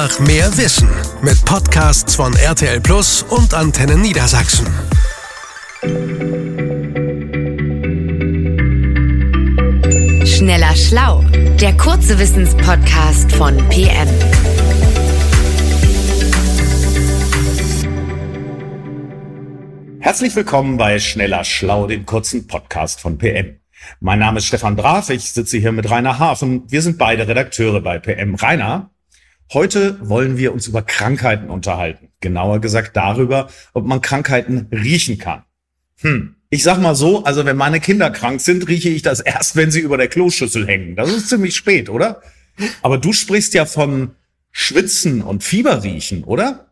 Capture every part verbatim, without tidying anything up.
Einfach mehr Wissen mit Podcasts von R T L Plus und Antenne Niedersachsen. Schneller Schlau, der kurze Wissenspodcast von P M. Herzlich willkommen bei Schneller Schlau, dem kurzen Podcast von P M. Mein Name ist Stefan Draf, ich sitze hier mit Rainer Hafen. Wir sind beide Redakteure bei P M. Rainer, heute wollen wir uns über Krankheiten unterhalten. Genauer gesagt darüber, ob man Krankheiten riechen kann. Hm, ich sag mal so, also wenn meine Kinder krank sind, rieche ich das erst, wenn sie über der Kloschüssel hängen. Das ist ziemlich spät, oder? Aber du sprichst ja von Schwitzen und Fieberriechen, oder?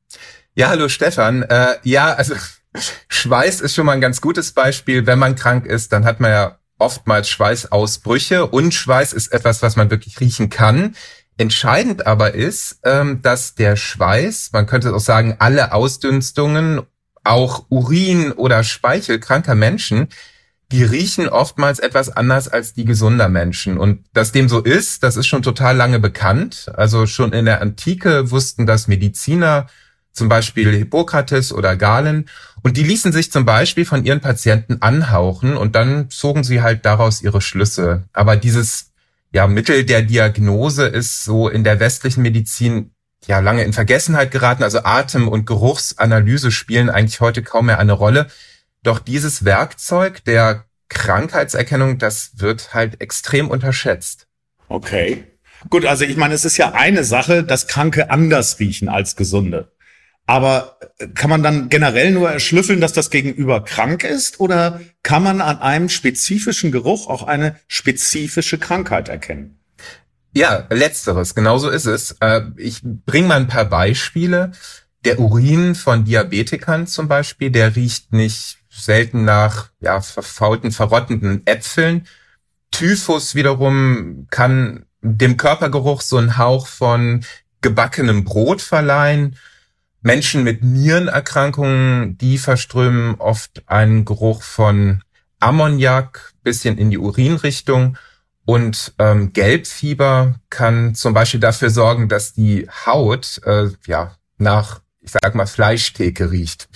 Ja, hallo Stefan. Äh, ja, also Schweiß ist schon mal ein ganz gutes Beispiel. Wenn man krank ist, dann hat man ja oftmals Schweißausbrüche und Schweiß ist etwas, was man wirklich riechen kann. Entscheidend aber ist, ähm, dass der Schweiß, man könnte auch sagen, alle Ausdünstungen, auch Urin oder Speichel kranker Menschen, die riechen oftmals etwas anders als die gesunder Menschen. Und dass dem so ist, das ist schon total lange bekannt. Also schon in der Antike wussten das Mediziner, zum Beispiel Hippokrates oder Galen. Und die ließen sich zum Beispiel von ihren Patienten anhauchen und dann zogen sie halt daraus ihre Schlüsse. Aber dieses ja Mittel der Diagnose ist so in der westlichen Medizin ja lange in Vergessenheit geraten. Also Atem- und Geruchsanalyse spielen eigentlich heute kaum mehr eine Rolle. Doch dieses Werkzeug der Krankheitserkennung, das wird halt extrem unterschätzt. Okay. Gut, also ich meine, es ist ja eine Sache, dass Kranke anders riechen als Gesunde. Aber kann man dann generell nur erschlüsseln, dass das Gegenüber krank ist? Oder kann man an einem spezifischen Geruch auch eine spezifische Krankheit erkennen? Ja, letzteres, genauso ist es. Ich bringe mal ein paar Beispiele. Der Urin von Diabetikern zum Beispiel, der riecht nicht selten nach ja verfaulten, verrottenden Äpfeln. Typhus wiederum kann dem Körpergeruch so einen Hauch von gebackenem Brot verleihen. Menschen mit Nierenerkrankungen, die verströmen oft einen Geruch von Ammoniak bisschen in die Urinrichtung. Und ähm, Gelbfieber kann zum Beispiel dafür sorgen, dass die Haut äh, ja nach, ich sag mal, Fleischtheke riecht.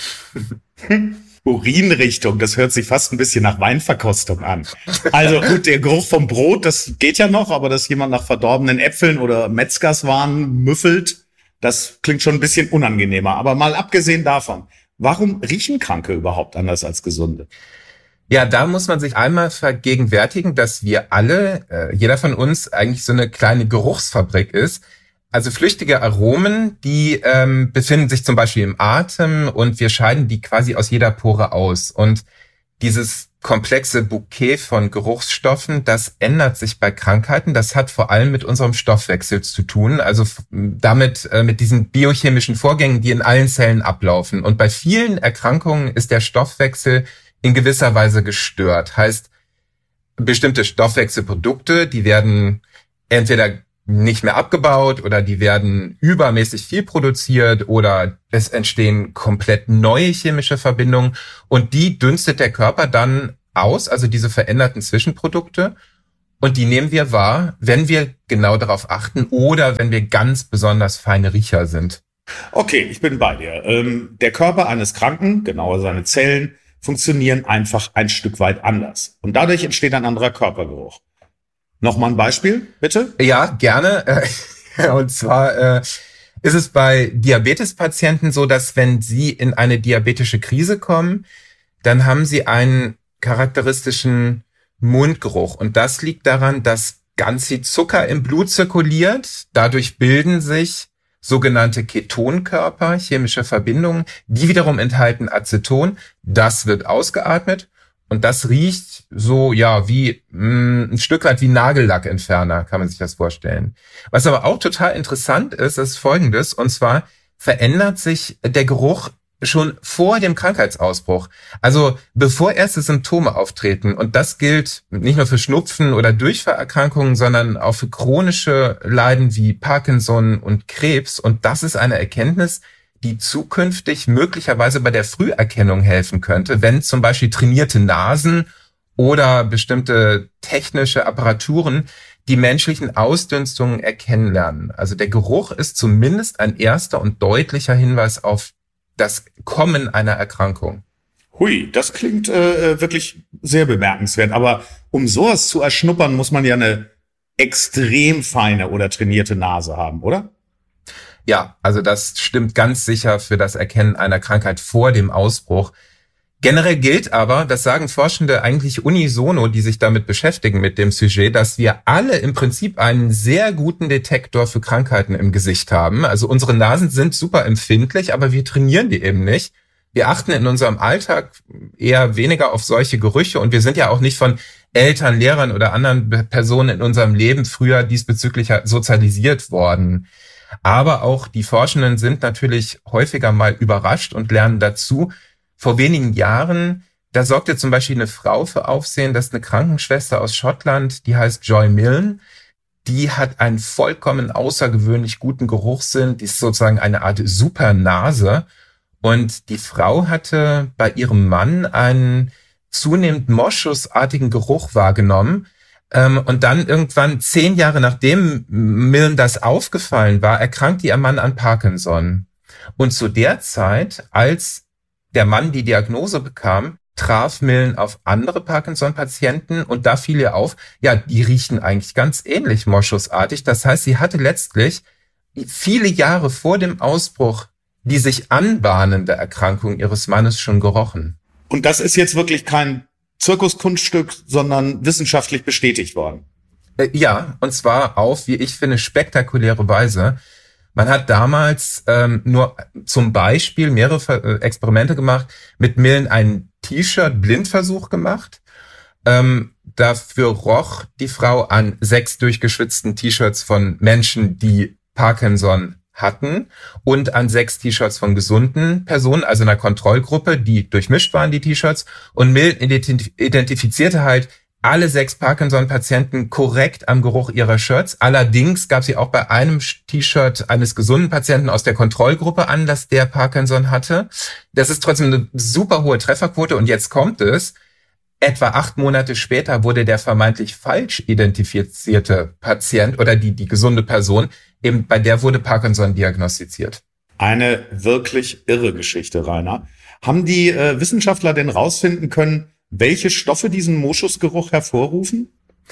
Urinrichtung, das hört sich fast ein bisschen nach Weinverkostung an. Also gut, der Geruch vom Brot, das geht ja noch, aber dass jemand nach verdorbenen Äpfeln oder Metzgerswaren müffelt, das klingt schon ein bisschen unangenehmer. Aber mal abgesehen davon, warum riechen Kranke überhaupt anders als Gesunde? Ja, da muss man sich einmal vergegenwärtigen, dass wir alle, äh, jeder von uns eigentlich so eine kleine Geruchsfabrik ist. Also flüchtige Aromen, die ähm, befinden sich zum Beispiel im Atem und wir scheiden die quasi aus jeder Pore aus. Und dieses komplexe Bouquet von Geruchsstoffen, das ändert sich bei Krankheiten. Das hat vor allem mit unserem Stoffwechsel zu tun, also damit äh, mit diesen biochemischen Vorgängen, die in allen Zellen ablaufen. Und bei vielen Erkrankungen ist der Stoffwechsel in gewisser Weise gestört. Heißt, bestimmte Stoffwechselprodukte, die werden entweder nicht mehr abgebaut oder die werden übermäßig viel produziert oder es entstehen komplett neue chemische Verbindungen und die dünstet der Körper dann aus, also diese veränderten Zwischenprodukte, und die nehmen wir wahr, wenn wir genau darauf achten oder wenn wir ganz besonders feine Riecher sind. Okay, ich bin bei dir. Ähm, der Körper eines Kranken, genauer seine Zellen, funktionieren einfach ein Stück weit anders. Und dadurch entsteht ein anderer Körpergeruch. Nochmal ein Beispiel, bitte? Ja, gerne. Und zwar äh, ist es bei Diabetespatienten so, dass wenn sie in eine diabetische Krise kommen, dann haben sie einen charakteristischen Mundgeruch. Und das liegt daran, dass ganz viel Zucker im Blut zirkuliert. Dadurch bilden sich sogenannte Ketonkörper, chemische Verbindungen, die wiederum enthalten Aceton. Das wird ausgeatmet und das riecht so, ja, wie mh, ein Stück weit wie Nagellackentferner, kann man sich das vorstellen. Was aber auch total interessant ist, ist Folgendes, und zwar verändert sich der Geruch schon vor dem Krankheitsausbruch. Also bevor erste Symptome auftreten. Und das gilt nicht nur für Schnupfen oder Durchfallerkrankungen, sondern auch für chronische Leiden wie Parkinson und Krebs. Und das ist eine Erkenntnis, die zukünftig möglicherweise bei der Früherkennung helfen könnte, wenn zum Beispiel trainierte Nasen oder bestimmte technische Apparaturen die menschlichen Ausdünstungen erkennen lernen. Also der Geruch ist zumindest ein erster und deutlicher Hinweis auf das Kommen einer Erkrankung. Hui, das klingt äh, wirklich sehr bemerkenswert. Aber um sowas zu erschnuppern, muss man ja eine extrem feine oder trainierte Nase haben, oder? Ja, also das stimmt ganz sicher für das Erkennen einer Krankheit vor dem Ausbruch. Generell gilt aber, das sagen Forschende eigentlich unisono, die sich damit beschäftigen mit dem Sujet, dass wir alle im Prinzip einen sehr guten Detektor für Krankheiten im Gesicht haben. Also unsere Nasen sind super empfindlich, aber wir trainieren die eben nicht. Wir achten in unserem Alltag eher weniger auf solche Gerüche und wir sind ja auch nicht von Eltern, Lehrern oder anderen Personen in unserem Leben früher diesbezüglich sozialisiert worden. Aber auch die Forschenden sind natürlich häufiger mal überrascht und lernen dazu. Vor wenigen Jahren, da sorgte zum Beispiel eine Frau für Aufsehen, das ist eine Krankenschwester aus Schottland, die heißt Joy Milne. Die hat einen vollkommen außergewöhnlich guten Geruchssinn, die ist sozusagen eine Art Supernase. Und die Frau hatte bei ihrem Mann einen zunehmend moschusartigen Geruch wahrgenommen. Und dann irgendwann, zehn Jahre nachdem Milne das aufgefallen war, erkrankte ihr Mann an Parkinson. Und zu der Zeit, als der Mann die Diagnose bekam, traf Milne auf andere Parkinson-Patienten und da fiel ihr auf, ja, die riechen eigentlich ganz ähnlich moschusartig. Das heißt, sie hatte letztlich viele Jahre vor dem Ausbruch die sich anbahnende Erkrankung ihres Mannes schon gerochen. Und das ist jetzt wirklich kein Zirkuskunststück, sondern wissenschaftlich bestätigt worden. Äh, ja, und zwar auf, wie ich finde, spektakuläre Weise. Man hat damals ähm, nur zum Beispiel mehrere Experimente gemacht, mit Milne einen T-Shirt-Blindversuch gemacht. Ähm, dafür roch die Frau an sechs durchgeschwitzten T-Shirts von Menschen, die Parkinson hatten und an sechs T-Shirts von gesunden Personen, also einer Kontrollgruppe, die durchmischt waren, die T-Shirts. Und Milne identifizierte halt alle sechs Parkinson-Patienten korrekt am Geruch ihrer Shirts. Allerdings gab sie auch bei einem T-Shirt eines gesunden Patienten aus der Kontrollgruppe an, dass der Parkinson hatte. Das ist trotzdem eine super hohe Trefferquote. Und jetzt kommt es. Etwa acht Monate später wurde der vermeintlich falsch identifizierte Patient oder die, die gesunde Person, eben bei der wurde Parkinson diagnostiziert. Eine wirklich irre Geschichte, Rainer. Haben die äh, Wissenschaftler denn rausfinden können, welche Stoffe diesen Moschusgeruch hervorrufen?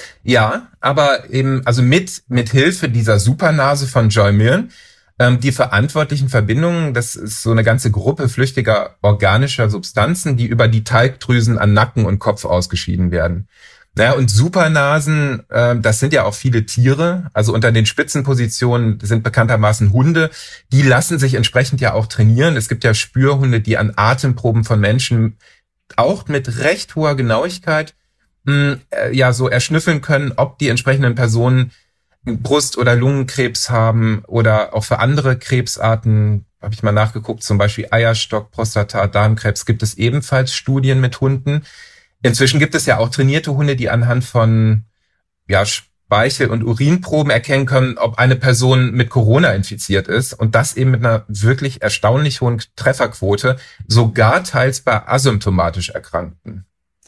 Ja, aber eben, also mit, mit Hilfe dieser Supernase von Joy Milne, ähm, die verantwortlichen Verbindungen, das ist so eine ganze Gruppe flüchtiger organischer Substanzen, die über die Talgdrüsen an Nacken und Kopf ausgeschieden werden. Naja, und Supernasen, äh, das sind ja auch viele Tiere, also unter den Spitzenpositionen sind bekanntermaßen Hunde, die lassen sich entsprechend ja auch trainieren. Es gibt ja Spürhunde, die an Atemproben von Menschen auch mit recht hoher Genauigkeit mh, äh, ja so erschnüffeln können, ob die entsprechenden Personen Brust- oder Lungenkrebs haben oder auch für andere Krebsarten, habe ich mal nachgeguckt, zum Beispiel Eierstock, Prostata, Darmkrebs, gibt es ebenfalls Studien mit Hunden. Inzwischen gibt es ja auch trainierte Hunde, die anhand von ja Speichel- und Urinproben erkennen können, ob eine Person mit Corona infiziert ist und das eben mit einer wirklich erstaunlich hohen Trefferquote, sogar teils bei asymptomatisch Erkrankten.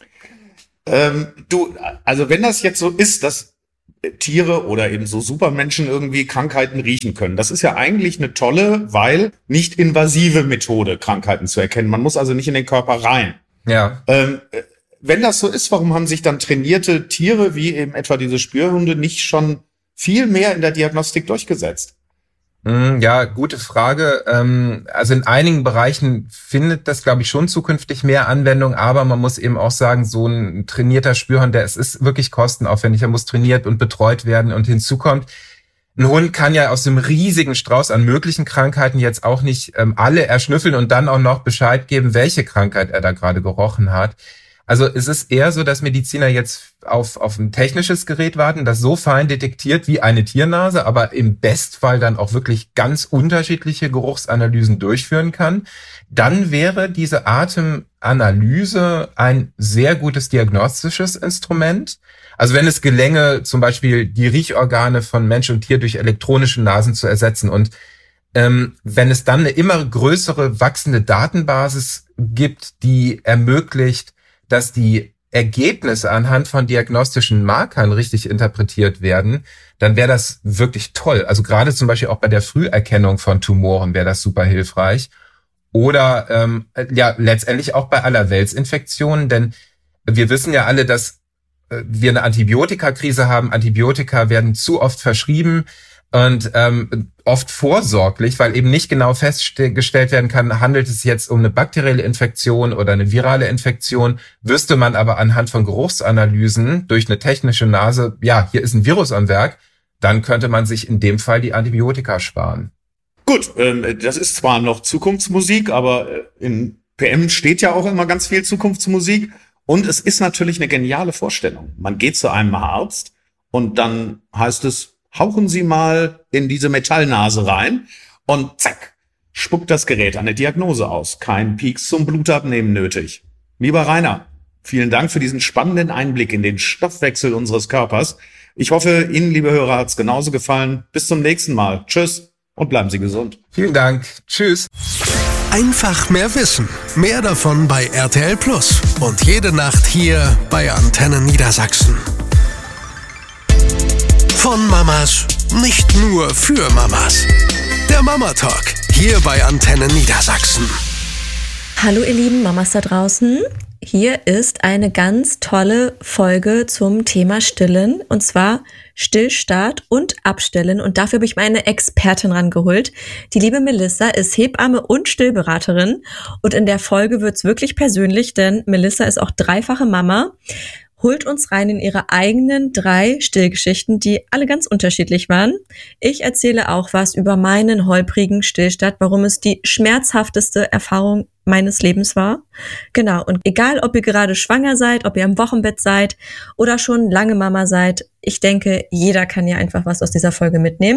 Ähm, du, also wenn das jetzt so ist, dass Tiere oder eben so Supermenschen irgendwie Krankheiten riechen können, das ist ja eigentlich eine tolle, weil nicht invasive Methode, Krankheiten zu erkennen. Man muss also nicht in den Körper rein. Ja. Ähm, wenn das so ist, warum haben sich dann trainierte Tiere wie eben etwa diese Spürhunde nicht schon viel mehr in der Diagnostik durchgesetzt? Ja, gute Frage. Also in einigen Bereichen findet das, glaube ich, schon zukünftig mehr Anwendung, aber man muss eben auch sagen, so ein trainierter Spürhund, der es ist wirklich kostenaufwendig, er muss trainiert und betreut werden und hinzu kommt, ein Hund kann ja aus dem riesigen Strauß an möglichen Krankheiten jetzt auch nicht ähm, alle erschnüffeln und dann auch noch Bescheid geben, welche Krankheit er da gerade gerochen hat. Also es ist eher so, dass Mediziner jetzt auf, auf ein technisches Gerät warten, das so fein detektiert wie eine Tiernase, aber im Bestfall dann auch wirklich ganz unterschiedliche Geruchsanalysen durchführen kann. Dann wäre diese Atemanalyse ein sehr gutes diagnostisches Instrument. Also wenn es gelänge, zum Beispiel die Riechorgane von Mensch und Tier durch elektronische Nasen zu ersetzen und ähm, wenn es dann eine immer größere wachsende Datenbasis gibt, die ermöglicht, dass die Ergebnisse anhand von diagnostischen Markern richtig interpretiert werden, dann wäre das wirklich toll. Also gerade zum Beispiel auch bei der Früherkennung von Tumoren wäre das super hilfreich. Oder ähm, ja letztendlich auch bei Allerweltsinfektionen, denn wir wissen ja alle, dass äh, wir eine Antibiotikakrise haben. Antibiotika werden zu oft verschrieben und ähm, oft vorsorglich, weil eben nicht genau festgestellt werden kann, handelt es jetzt um eine bakterielle Infektion oder eine virale Infektion. Wüsste man aber anhand von Geruchsanalysen durch eine technische Nase, ja, hier ist ein Virus am Werk, dann könnte man sich in dem Fall die Antibiotika sparen. Gut, ähm, das ist zwar noch Zukunftsmusik, aber in P M steht ja auch immer ganz viel Zukunftsmusik. Und es ist natürlich eine geniale Vorstellung. Man geht zu einem Arzt und dann heißt es, hauchen Sie mal in diese Metallnase rein und zack, spuckt das Gerät eine Diagnose aus. Kein Pieks zum Blutabnehmen nötig. Lieber Rainer, vielen Dank für diesen spannenden Einblick in den Stoffwechsel unseres Körpers. Ich hoffe, Ihnen, liebe Hörer, hat es genauso gefallen. Bis zum nächsten Mal. Tschüss und bleiben Sie gesund. Vielen Dank. Tschüss. Einfach mehr Wissen. Mehr davon bei R T L Plus. Und jede Nacht hier bei Antenne Niedersachsen. Von Mamas, nicht nur für Mamas. Der Mama Talk, hier bei Antenne Niedersachsen. Hallo ihr lieben Mamas da draußen. Hier ist eine ganz tolle Folge zum Thema Stillen, und zwar Stillstart und Abstillen. Und dafür habe ich meine Expertin rangeholt. Die liebe Melissa ist Hebamme und Stillberaterin. Und in der Folge wird's wirklich persönlich, denn Melissa ist auch dreifache Mama. Holt uns rein in ihre eigenen drei Stillgeschichten, die alle ganz unterschiedlich waren. Ich erzähle auch was über meinen holprigen Stillstart, warum es die schmerzhafteste Erfahrung meines Lebens war. Genau, und egal, ob ihr gerade schwanger seid, ob ihr im Wochenbett seid oder schon lange Mama seid, ich denke, jeder kann ja einfach was aus dieser Folge mitnehmen.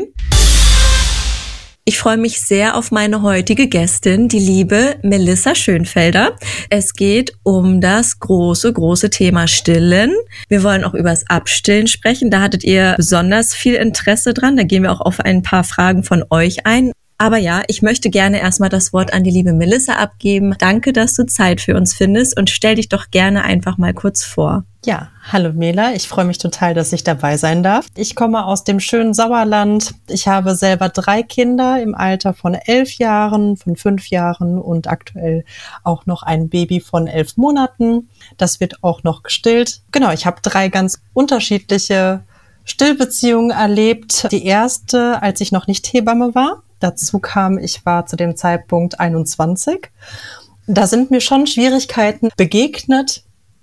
Ich freue mich sehr auf meine heutige Gästin, die liebe Melissa Schönfelder. Es geht um das große, große Thema Stillen. Wir wollen auch über das Abstillen sprechen. Da hattet ihr besonders viel Interesse dran. Da gehen wir auch auf ein paar Fragen von euch ein. Aber ja, ich möchte gerne erstmal das Wort an die liebe Melissa abgeben. Danke, dass du Zeit für uns findest, und stell dich doch gerne einfach mal kurz vor. Ja, hallo Mela, ich freue mich total, dass ich dabei sein darf. Ich komme aus dem schönen Sauerland. Ich habe selber drei Kinder im Alter von elf Jahren, von fünf Jahren und aktuell auch noch ein Baby von elf Monaten. Das wird auch noch gestillt. Genau, ich habe drei ganz unterschiedliche Stillbeziehungen erlebt. Die erste, als ich noch nicht Hebamme war. Dazu kam, ich war zu dem Zeitpunkt einundzwanzig. Da sind mir schon Schwierigkeiten begegnet,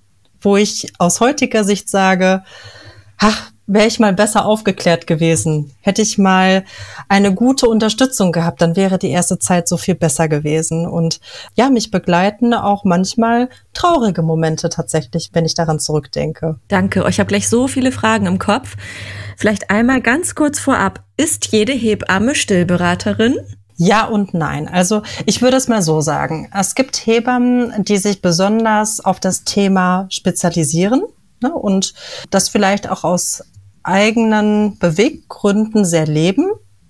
wo ich aus heutiger Sicht sage, ach, wäre ich mal besser aufgeklärt gewesen. Hätte ich mal eine gute Unterstützung gehabt, dann wäre die erste Zeit so viel besser gewesen. Und ja, mich begleiten auch manchmal traurige Momente tatsächlich, wenn ich daran zurückdenke. Danke, ich habe gleich so viele Fragen im Kopf. Vielleicht einmal ganz kurz vorab, ist jede Hebamme Stillberaterin? Ja und nein. Also ich würde es mal so sagen. Es gibt Hebammen, die sich besonders auf das Thema spezialisieren, ne, und das vielleicht auch aus eigenen Beweggründen sehr leben.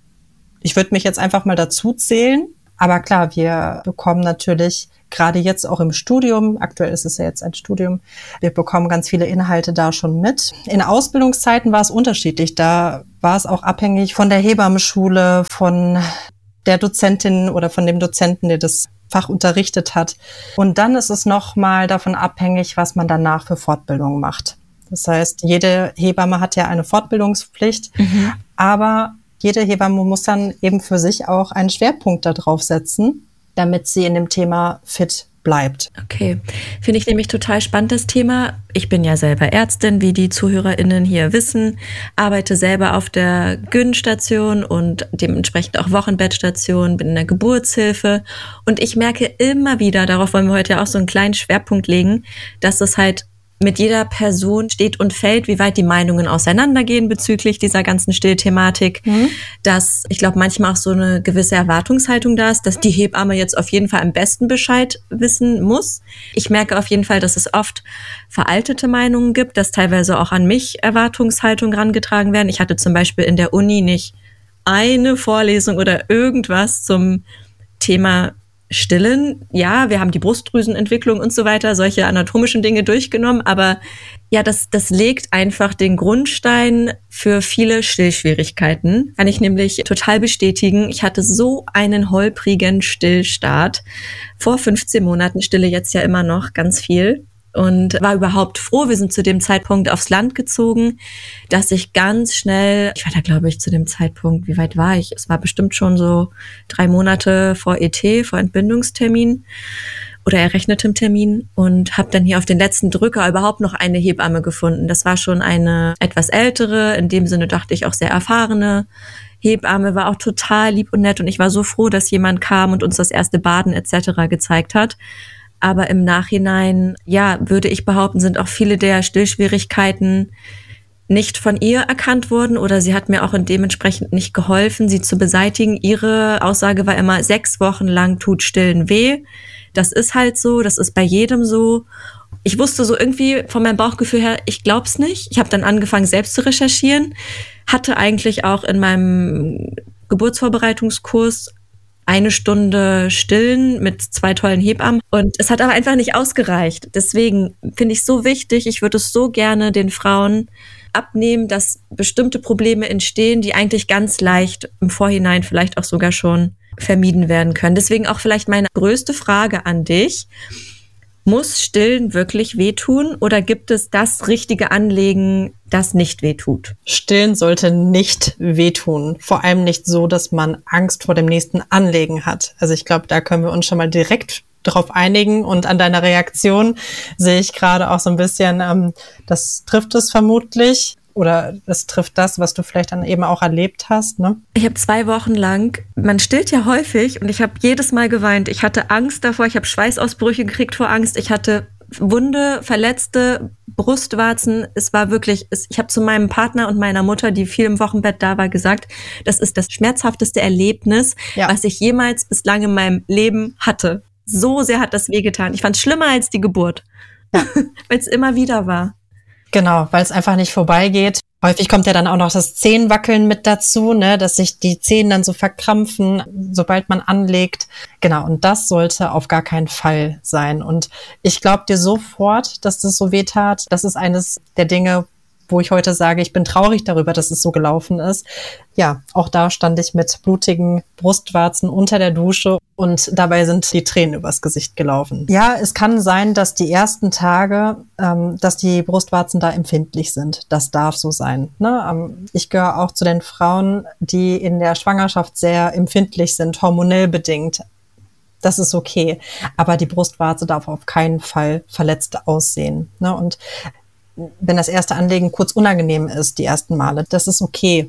Ich würde mich jetzt einfach mal dazu zählen. Aber klar, wir bekommen natürlich gerade jetzt auch im Studium, aktuell ist es ja jetzt ein Studium, wir bekommen ganz viele Inhalte da schon mit. In Ausbildungszeiten war es unterschiedlich. Da war es auch abhängig von der Hebammenschule, von der Dozentin oder von dem Dozenten, der das Fach unterrichtet hat. Und dann ist es nochmal davon abhängig, was man danach für Fortbildungen macht. Das heißt, jede Hebamme hat ja eine Fortbildungspflicht, mhm. aber jede Hebamme muss dann eben für sich auch einen Schwerpunkt da drauf setzen, damit sie in dem Thema fit bleibt. Okay, finde ich nämlich total spannend, das Thema. Ich bin ja selber Ärztin, wie die ZuhörerInnen hier wissen, arbeite selber auf der G Y N-Station und dementsprechend auch Wochenbettstation, bin in der Geburtshilfe, und ich merke immer wieder, darauf wollen wir heute ja auch so einen kleinen Schwerpunkt legen, dass es halt mit jeder Person steht und fällt, wie weit die Meinungen auseinandergehen bezüglich dieser ganzen Stillthematik, mhm. dass ich glaube manchmal auch so eine gewisse Erwartungshaltung da ist, dass die Hebamme jetzt auf jeden Fall am besten Bescheid wissen muss. Ich merke auf jeden Fall, dass es oft veraltete Meinungen gibt, dass teilweise auch an mich Erwartungshaltungen herangetragen werden. Ich hatte zum Beispiel in der Uni nicht eine Vorlesung oder irgendwas zum Thema Stillen, ja, wir haben die Brustdrüsenentwicklung und so weiter, solche anatomischen Dinge durchgenommen, aber ja, das, das legt einfach den Grundstein für viele Stillschwierigkeiten. Kann ich nämlich total bestätigen. Ich hatte so einen holprigen Stillstart. Vor fünfzehn Monaten, stille jetzt ja immer noch ganz viel. Und war überhaupt froh, wir sind zu dem Zeitpunkt aufs Land gezogen, dass ich ganz schnell, ich war da glaube ich zu dem Zeitpunkt, wie weit war ich? Es war bestimmt schon so drei Monate vor E T, vor Entbindungstermin oder errechnetem Termin und habe dann hier auf den letzten Drücker überhaupt noch eine Hebamme gefunden. Das war schon eine etwas ältere, in dem Sinne dachte ich auch sehr erfahrene Hebamme, war auch total lieb und nett und ich war so froh, dass jemand kam und uns das erste Baden et cetera gezeigt hat. Aber im Nachhinein, ja, würde ich behaupten, sind auch viele der Stillschwierigkeiten nicht von ihr erkannt worden oder sie hat mir auch dementsprechend nicht geholfen, sie zu beseitigen. Ihre Aussage war immer, sechs Wochen lang tut Stillen weh. Das ist halt so, das ist bei jedem so. Ich wusste so irgendwie von meinem Bauchgefühl her, ich glaub's nicht. Ich habe dann angefangen, selbst zu recherchieren, hatte eigentlich auch in meinem Geburtsvorbereitungskurs eine Stunde Stillen mit zwei tollen Hebammen. Und es hat aber einfach nicht ausgereicht. Deswegen finde ich es so wichtig, ich würde es so gerne den Frauen abnehmen, dass bestimmte Probleme entstehen, die eigentlich ganz leicht im Vorhinein vielleicht auch sogar schon vermieden werden können. Deswegen auch vielleicht meine größte Frage an dich. Muss Stillen wirklich wehtun oder gibt es das richtige Anlegen, das nicht wehtut? Stillen sollte nicht wehtun. Vor allem nicht so, dass man Angst vor dem nächsten Anlegen hat. Also ich glaube, da können wir uns schon mal direkt drauf einigen. Und an deiner Reaktion sehe ich gerade auch so ein bisschen, ähm, das trifft es vermutlich. Oder das trifft das, was du vielleicht dann eben auch erlebt hast, ne? Ich habe zwei Wochen lang, man stillt ja häufig und ich habe jedes Mal geweint. Ich hatte Angst davor, ich habe Schweißausbrüche gekriegt vor Angst. Ich hatte Wunde, verletzte Brustwarzen. Es war wirklich, es, ich habe zu meinem Partner und meiner Mutter, die viel im Wochenbett da war, gesagt, das ist das schmerzhafteste Erlebnis, ja, was ich jemals bislang in meinem Leben hatte. So sehr hat das wehgetan. Ich fand es schlimmer als die Geburt, ja. Weil es immer wieder war. Genau, weil es einfach nicht vorbeigeht. Häufig kommt ja dann auch noch das Zehenwackeln mit dazu, ne, dass sich die Zehen dann so verkrampfen, sobald man anlegt. Genau, und das sollte auf gar keinen Fall sein. Und ich glaube dir sofort, dass das so wehtat. Das ist eines der Dinge, wo ich heute sage, ich bin traurig darüber, dass es so gelaufen ist. Ja, auch da stand ich mit blutigen Brustwarzen unter der Dusche und dabei sind die Tränen übers Gesicht gelaufen. Ja, es kann sein, dass die ersten Tage, ähm, dass die Brustwarzen da empfindlich sind. Das darf so sein. Ne? Ähm, ich gehöre auch zu den Frauen, die in der Schwangerschaft sehr empfindlich sind, hormonell bedingt. Das ist okay. Aber die Brustwarze darf auf keinen Fall verletzt aussehen. Ne? Und wenn das erste Anlegen kurz unangenehm ist, die ersten Male, das ist okay.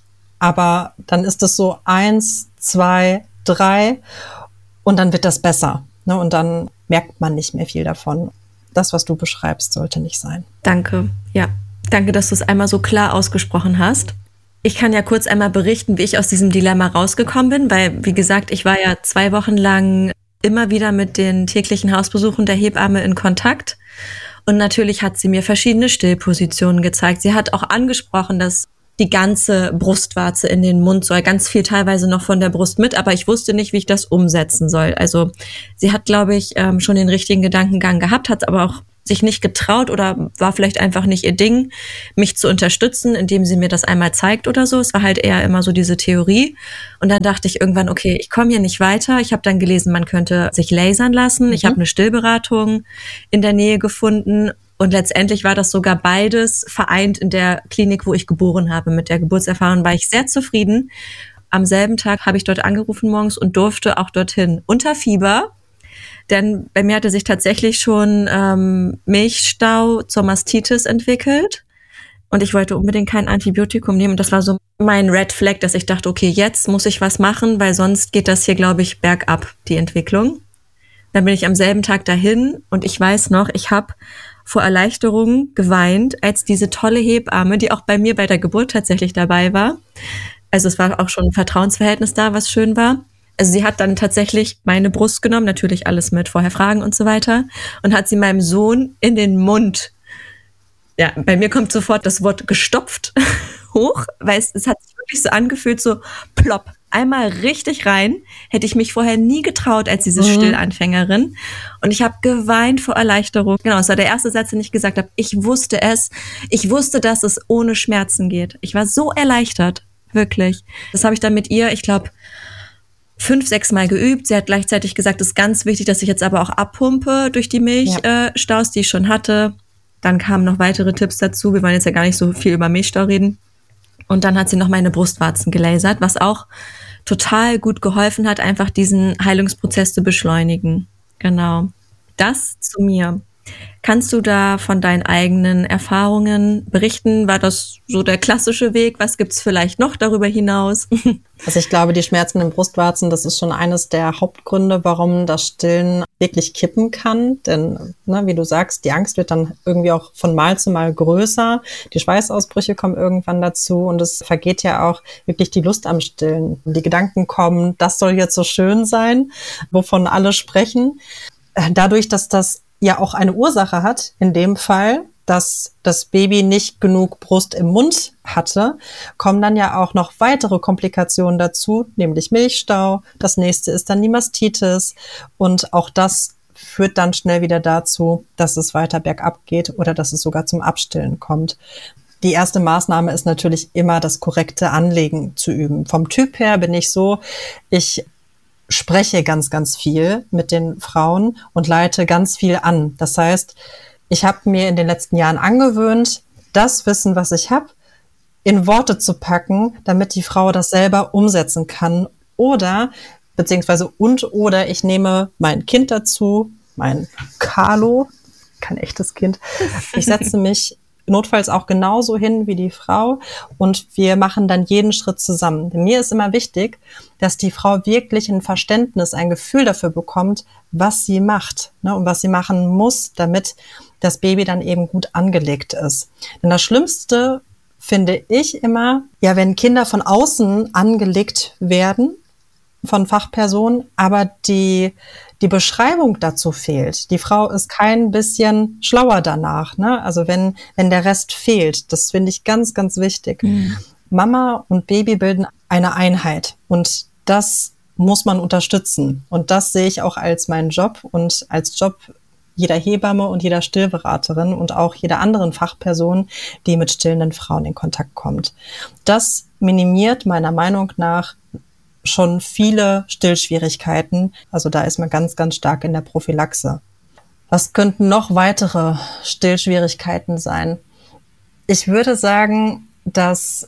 Aber dann ist es so eins, zwei, drei und dann wird das besser. Ne? Und dann merkt man nicht mehr viel davon. Das, was du beschreibst, sollte nicht sein. Danke, ja. Danke, dass du es einmal so klar ausgesprochen hast. Ich kann ja kurz einmal berichten, wie ich aus diesem Dilemma rausgekommen bin, weil, wie gesagt, ich war ja zwei Wochen lang immer wieder mit den täglichen Hausbesuchen der Hebamme in Kontakt. Und natürlich hat sie mir verschiedene Stillpositionen gezeigt. Sie hat auch angesprochen, dass die ganze Brustwarze in den Mund soll, ganz viel teilweise noch von der Brust mit, aber ich wusste nicht, wie ich das umsetzen soll. Also sie hat, glaube ich, schon den richtigen Gedankengang gehabt, hat aber auch sich nicht getraut oder war vielleicht einfach nicht ihr Ding, mich zu unterstützen, indem sie mir das einmal zeigt oder so. Es war halt eher immer so diese Theorie. Und dann dachte ich irgendwann, okay, ich komme hier nicht weiter. Ich habe dann gelesen, man könnte sich lasern lassen. Mhm. Ich habe eine Stillberatung in der Nähe gefunden. Und letztendlich war das sogar beides vereint in der Klinik, wo ich geboren habe. Mit der Geburtserfahrung war ich sehr zufrieden. Am selben Tag habe ich dort angerufen morgens und durfte auch dorthin unter Fieber. Denn bei mir hatte sich tatsächlich schon ähm, Milchstau zur Mastitis entwickelt. Und ich wollte unbedingt kein Antibiotikum nehmen. Und das war so mein Red Flag, dass ich dachte, okay, jetzt muss ich was machen, weil sonst geht das hier, glaube ich, bergab, die Entwicklung. Dann bin ich am selben Tag dahin und ich weiß noch, ich habe vor Erleichterung geweint, als diese tolle Hebamme, die auch bei mir bei der Geburt tatsächlich dabei war. Also es war auch schon ein Vertrauensverhältnis da, was schön war. Also sie hat dann tatsächlich meine Brust genommen, natürlich alles mit vorher Fragen und so weiter, und hat sie meinem Sohn in den Mund, ja, bei mir kommt sofort das Wort gestopft hoch, weil es, es hat sich wirklich so angefühlt, so plopp, einmal richtig rein. Hätte ich mich vorher nie getraut als diese mhm. Stillanfängerin. Und ich habe geweint vor Erleichterung. Genau, es war der erste Satz, den ich gesagt habe. Ich wusste es. Ich wusste, dass es ohne Schmerzen geht. Ich war so erleichtert. Wirklich. Das habe ich dann mit ihr, ich glaube, fünf, sechs Mal geübt. Sie hat gleichzeitig gesagt, es ist ganz wichtig, dass ich jetzt aber auch abpumpe durch die Milchstaus, ja. äh, die ich schon hatte. Dann kamen noch weitere Tipps dazu. Wir wollen jetzt ja gar nicht so viel über Milchstau reden. Und dann hat sie noch meine Brustwarzen gelasert, was auch total gut geholfen hat, einfach diesen Heilungsprozess zu beschleunigen. Genau. Das zu mir. Kannst du da von deinen eigenen Erfahrungen berichten? War das so der klassische Weg? Was gibt's vielleicht noch darüber hinaus? Also ich glaube, die Schmerzen im Brustwarzen, das ist schon eines der Hauptgründe, warum das Stillen wirklich kippen kann. Denn, ne, wie du sagst, die Angst wird dann irgendwie auch von Mal zu Mal größer. Die Schweißausbrüche kommen irgendwann dazu und es vergeht ja auch wirklich die Lust am Stillen. Die Gedanken kommen, das soll jetzt so schön sein, wovon alle sprechen. Dadurch, dass das ja auch eine Ursache hat, in dem Fall, dass das Baby nicht genug Brust im Mund hatte, kommen dann ja auch noch weitere Komplikationen dazu, nämlich Milchstau. Das nächste ist dann die Mastitis und auch das führt dann schnell wieder dazu, dass es weiter bergab geht oder dass es sogar zum Abstillen kommt. Die erste Maßnahme ist natürlich immer das korrekte Anlegen zu üben. Vom Typ her bin ich so, ich spreche ganz, ganz viel mit den Frauen und leite ganz viel an. Das heißt, ich habe mir in den letzten Jahren angewöhnt, das Wissen, was ich habe, in Worte zu packen, damit die Frau das selber umsetzen kann. Oder, beziehungsweise und oder ich nehme mein Kind dazu, mein Carlo, kein echtes Kind. Ich setze mich notfalls auch genauso hin wie die Frau und wir machen dann jeden Schritt zusammen. Denn mir ist immer wichtig, dass die Frau wirklich ein Verständnis, ein Gefühl dafür bekommt, was sie macht, ne, und was sie machen muss, damit das Baby dann eben gut angelegt ist. Denn das Schlimmste finde ich immer, ja, wenn Kinder von außen angelegt werden, von Fachpersonen, aber die die Beschreibung dazu fehlt. Die Frau ist kein bisschen schlauer danach, ne? Also wenn wenn der Rest fehlt, das finde ich ganz, ganz wichtig. Mhm. Mama und Baby bilden eine Einheit und das muss man unterstützen. Und das sehe ich auch als meinen Job und als Job jeder Hebamme und jeder Stillberaterin und auch jeder anderen Fachperson, die mit stillenden Frauen in Kontakt kommt. Das minimiert meiner Meinung nach schon viele Stillschwierigkeiten. Also da ist man ganz, ganz stark in der Prophylaxe. Was könnten noch weitere Stillschwierigkeiten sein? Ich würde sagen, dass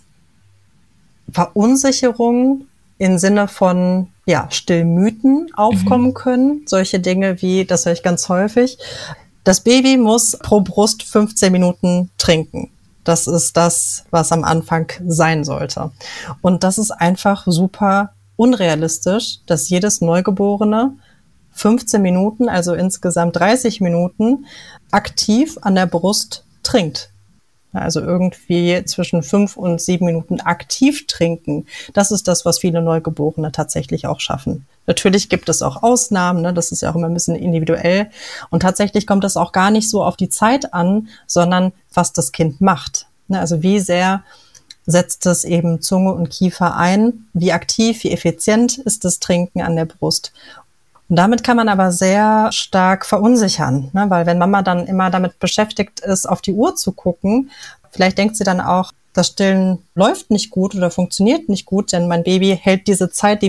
Verunsicherungen im Sinne von ja, Stillmythen aufkommen mhm. können. Solche Dinge wie, das höre ich ganz häufig, das Baby muss pro Brust fünfzehn Minuten trinken. Das ist das, was am Anfang sein sollte. Und das ist einfach super unrealistisch, dass jedes Neugeborene fünfzehn Minuten, also insgesamt dreißig Minuten, aktiv an der Brust trinkt. Also irgendwie zwischen fünf und sieben Minuten aktiv trinken. Das ist das, was viele Neugeborene tatsächlich auch schaffen. Natürlich gibt es auch Ausnahmen, ne? Das ist ja auch immer ein bisschen individuell. Und tatsächlich kommt es auch gar nicht so auf die Zeit an, sondern was das Kind macht. Also wie sehr setzt es eben Zunge und Kiefer ein, wie aktiv, wie effizient ist das Trinken an der Brust. Und damit kann man aber sehr stark verunsichern, ne? Weil wenn Mama dann immer damit beschäftigt ist, auf die Uhr zu gucken, vielleicht denkt sie dann auch, das Stillen läuft nicht gut oder funktioniert nicht gut, denn mein Baby hält diese Zeit, die